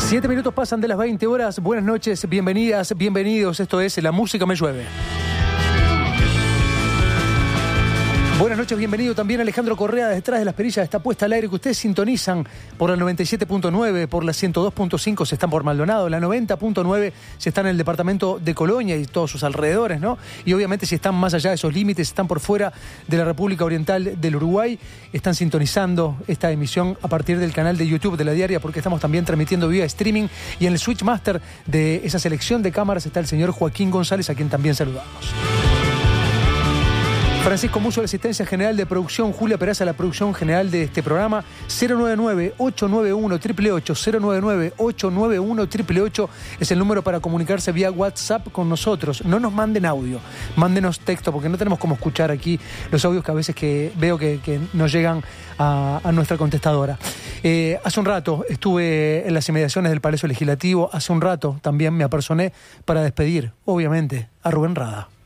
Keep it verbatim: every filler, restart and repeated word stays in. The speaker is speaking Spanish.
Siete minutos pasan de las veinte horas. Buenas noches, bienvenidas, bienvenidos. Esto es La Música Me Llueve. Buenas noches, bienvenido también Alejandro Correa, detrás de las perillas está puesta al aire, que ustedes sintonizan por la noventa y siete punto nueve, por la ciento dos punto cinco si están por Maldonado, la noventa punto nueve si están en el departamento de Colonia y todos sus alrededores, ¿no? Y obviamente si están más allá de esos límites, están por fuera de la República Oriental del Uruguay, están sintonizando esta emisión a partir del canal de YouTube de La Diaria, porque estamos también transmitiendo vía streaming, y en el Switchmaster de esa selección de cámaras está el señor Joaquín González, a quien también saludamos. Francisco Musso, la asistencia general de producción, Julia Peraza, la producción general de este programa. Cero nueve nueve, ocho nueve uno, ocho ocho ocho, cero nueve nueve, ocho nueve uno, ocho ocho ocho es el número para comunicarse vía WhatsApp con nosotros. No nos manden audio, mándenos texto, porque no tenemos cómo escuchar aquí los audios que a veces que veo que, que nos llegan a, a nuestra contestadora. Eh, hace un rato estuve en las inmediaciones del Palacio Legislativo, hace un rato también me apersoné para despedir, obviamente, a Rubén Rada.